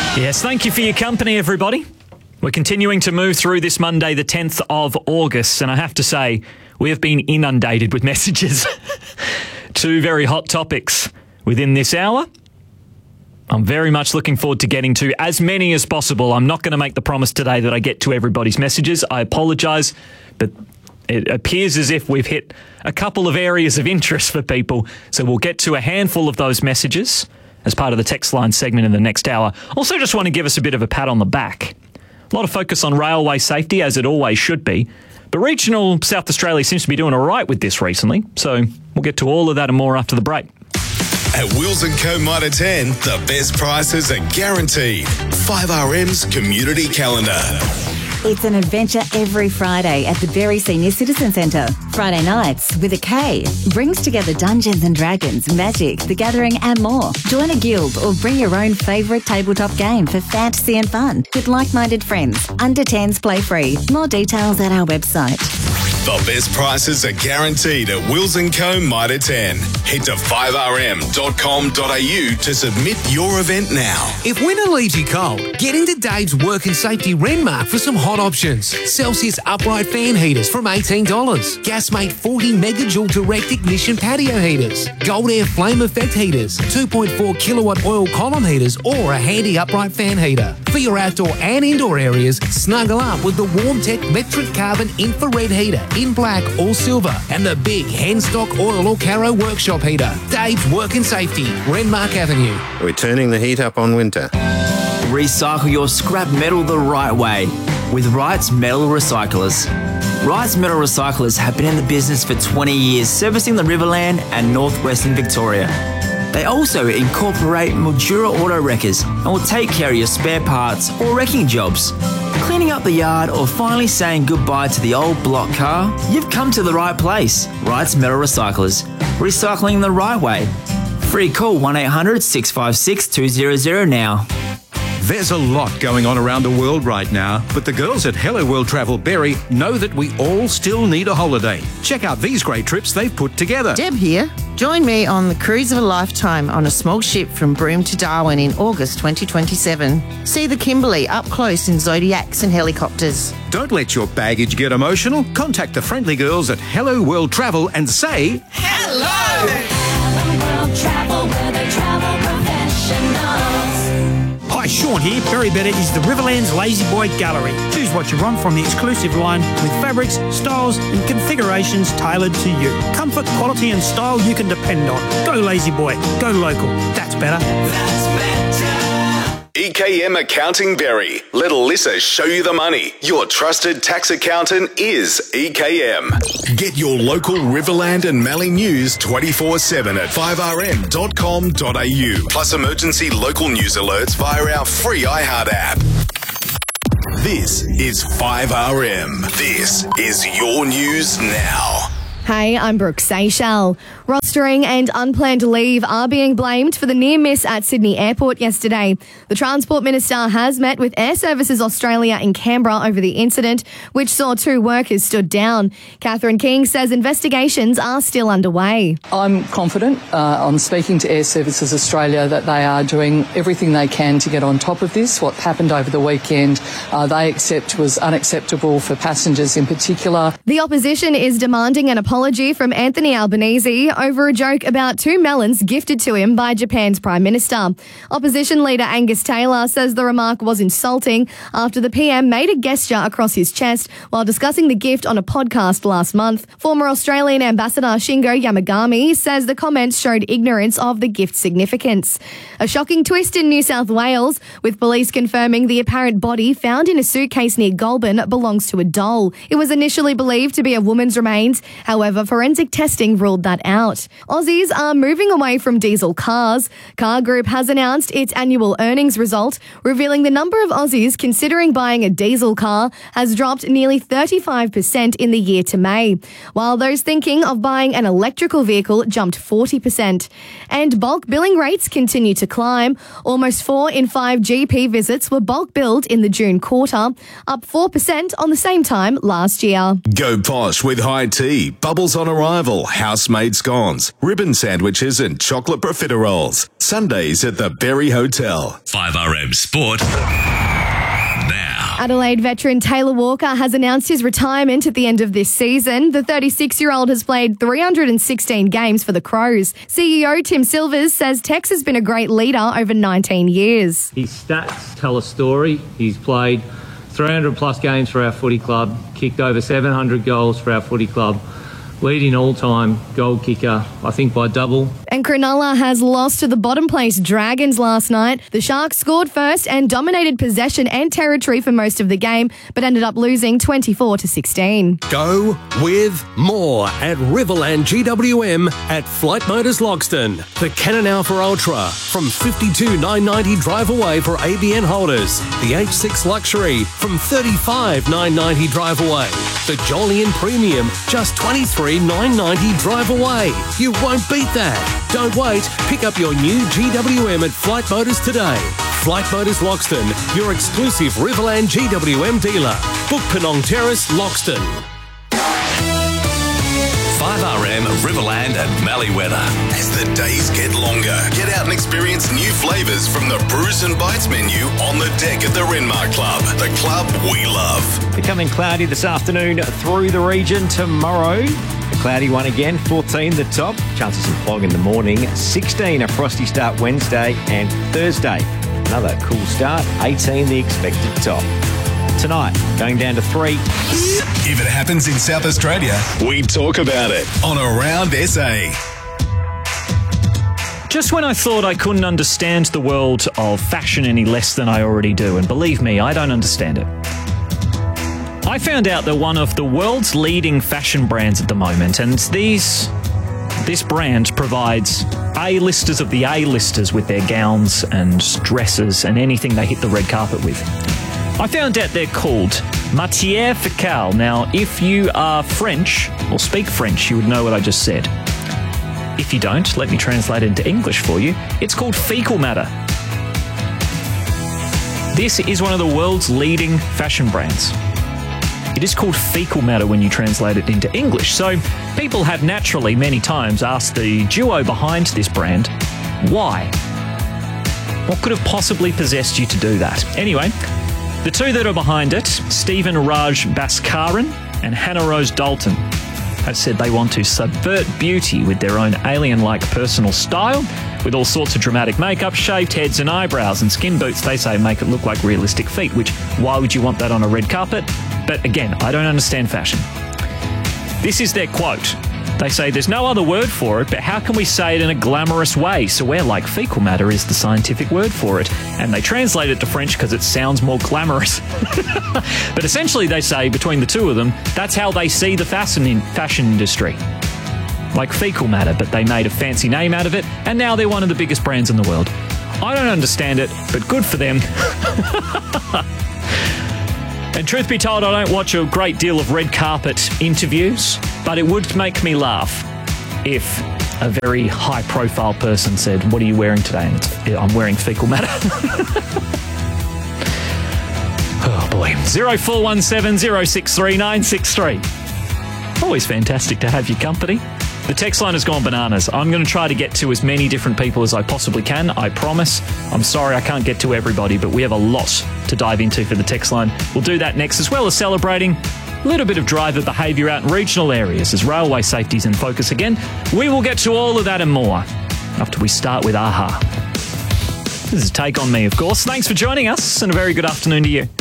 Yes, thank you for your company, everybody. We're continuing to move through this Monday, the 10th of August, and I have to say, we have been inundated with messages. Two very hot topics within this hour. I'm very much looking forward to getting to as many as possible. I'm not going to make the promise today that I get to everybody's messages. I apologise, but it appears as if we've hit a couple of areas of interest for people, so we'll get to a handful of those messages as part of the text line segment in the next hour. Also, just want to give us a bit of a pat on the back. A lot of focus on railway safety, as it always should be, but regional South Australia seems to be doing all right with this recently, so we'll get to all of that and more after the break. At Wills & Co Mitre 10, the best prices are guaranteed. 5RM's Community Calendar. It's an adventure every Friday at the Berry Senior Citizen Centre. Friday nights with a K brings together Dungeons and Dragons, Magic, The Gathering and more. Join a guild or bring your own favourite tabletop game for fantasy and fun with like-minded friends. Under 10s play free. More details at our website. The best prices are guaranteed at Wills & Co Mitre 10. Head to 5rm.com.au to submit your event now. If winter leaves you cold, get into Dave's Work and Safety Renmark for some hot options. Celsius upright fan heaters from $18. Gasmate 40 megajoule direct ignition patio heaters. Gold Air flame effect heaters. 2.4 kilowatt oil column heaters or a handy upright fan heater. For your outdoor and indoor areas, snuggle up with the WarmTech metric carbon infrared heater in black or silver and the big Henstock oil or Caro workshop heater. Dave's Work and Safety, Renmark Avenue. We're turning the heat up on winter. Recycle your scrap metal the right way with Wright's Metal Recyclers. Wright's Metal Recyclers have been in the business for 20 years, servicing the Riverland and northwestern Victoria. They also incorporate Mildura auto wreckers and will take care of your spare parts or wrecking jobs. Cleaning up the yard or finally saying goodbye to the old block car? You've come to the right place. Wright's Metal Recyclers. Recycling the right way. Free call 1800 656 200 now. There's a lot going on around the world right now, but the girls at Hello World Travel Berry know that we all still need a holiday. Check out these great trips they've put together. Deb here. Join me on the cruise of a lifetime on a small ship from Broome to Darwin in August 2027. See the Kimberley up close in Zodiacs and helicopters. Don't let your baggage get emotional. Contact the friendly girls at Hello World Travel and say, Hello! Hello World Travel, where they travel professionals. Hi, Sean here. Berry Better is the Riverlands Lazy Boy Gallery. Choose what you want from the exclusive line with fabrics, styles and configurations tailored to you. Comfort, quality and style you can depend on. Go Lazy Boy. Go local. That's better. That's better. EKM Accounting Berry. Let Alyssa show you the money. Your trusted tax accountant is EKM. Get your local Riverland and Mallee news 24/7 at 5rm.com.au. Plus emergency local news alerts via our free iHeart app. This is 5RM. This is your news now. Hey, I'm Brooke Seychelles. Rostering and unplanned leave are being blamed for the near miss at Sydney Airport yesterday. The Transport Minister has met with Air Services Australia in Canberra over the incident, which saw 2 workers stood down. Catherine King says investigations are still underway. I'm confident on speaking to Air Services Australia that they are doing everything they can to get on top of this. What happened over the weekend they accept was unacceptable for passengers in particular. The opposition is demanding an apology from Anthony Albanese over a joke about 2 melons gifted to him by Japan's Prime Minister. Opposition leader Angus Taylor says the remark was insulting after the PM made a gesture across his chest while discussing the gift on a podcast last month. Former Australian Ambassador Shingo Yamagami says the comments showed ignorance of the gift's significance. A shocking twist in New South Wales, with police confirming the apparent body found in a suitcase near Goulburn belongs to a doll. It was initially believed to be a woman's remains. However, forensic testing ruled that out. Aussies are moving away from diesel cars. Car Group has announced its annual earnings result, revealing the number of Aussies considering buying a diesel car has dropped nearly 35% in the year to May, while those thinking of buying an electrical vehicle jumped 40%. And bulk billing rates continue to climb. Almost 4 in 5 GP visits were bulk billed in the June quarter, up 4% on the same time last year. Go posh with high tea. Bubbles on arrival. Housemates gone scones, ribbon sandwiches and chocolate profiteroles. Sundays at the Berry Hotel. 5RM Sport. Now. Adelaide veteran Taylor Walker has announced his retirement at the end of this season. The 36-year-old has played 316 games for the Crows. CEO Tim Silvers says Tex has been a great leader over 19 years. His stats tell a story. He's played 300 plus games for our footy club, kicked over 700 goals for our footy club, leading all-time goal kicker, I think by double. And Cronulla has lost to the bottom-place Dragons last night. The Sharks scored first and dominated possession and territory for most of the game, but ended up losing 24-16. Go with more at Riverland GWM at Flight Motors Loxton. The Canon Alpha Ultra from $52,990 drive away for ABN holders. The H6 Luxury from $35,990 drive away. The Jolyon Premium just $23,990 drive away. You won't beat that. Don't wait. Pick up your new GWM at Flight Motors today. Flight Motors Loxton, your exclusive Riverland GWM dealer. Book Penong Terrace, Loxton. 5RM, Riverland and Malleeweather. As the days get longer, get out and experience new flavours from the Brews and Bites menu on the deck at the Renmark Club, the club we love. Becoming cloudy this afternoon through the region. Tomorrow, a cloudy one again, 14 the top. Chances of fog in the morning. 16 a frosty start Wednesday and Thursday. Another cool start, 18 the expected top. Tonight, going down to 3. If it happens in South Australia, we talk about it on Around SA. Just when I thought I couldn't understand the world of fashion any less than I already do, and believe me, I don't understand it, I found out that one of the world's leading fashion brands at the moment, and this brand provides A-listers of the A-listers with their gowns and dresses and anything they hit the red carpet with. I found out they're called Matière Fécale. Now, if you are French or speak French, you would know what I just said. If you don't, let me translate it into English for you. It's called fecal matter. This is one of the world's leading fashion brands. It is called fecal matter when you translate it into English. So people have naturally many times asked the duo behind this brand, why? What could have possibly possessed you to do that? Anyway, the two that are behind it, Stephen Raj Bhaskaran and Hannah Rose Dalton, have said they want to subvert beauty with their own alien-like personal style, with all sorts of dramatic makeup, shaved heads and eyebrows, and skin boots, they say, make it look like realistic feet, which, why would you want that on a red carpet? But again, I don't understand fashion. This is their quote. They say, there's no other word for it, but how can we say it in a glamorous way? So we're like, fecal matter is the scientific word for it. And they translate it to French because it sounds more glamorous. But essentially they say, between the two of them, that's how they see the fashion industry. Like fecal matter, but they made a fancy name out of it, and now they're one of the biggest brands in the world. I don't understand it, but good for them. And truth be told, I don't watch a great deal of red carpet interviews, but it would make me laugh if a very high-profile person said, what are you wearing today? And I'm wearing fecal matter. Oh, boy. 0417 063 963. Always fantastic to have your company. The text line has gone bananas. I'm going to try to get to as many different people as I possibly can, I promise. I'm sorry I can't get to everybody, but we have a lot to dive into for the text line. We'll do that next, as well as celebrating a little bit of driver behaviour out in regional areas as railway safety's in focus again. We will get to all of that and more after we start with AHA. This is Take On Me, of course. Thanks for joining us, and a very good afternoon to you.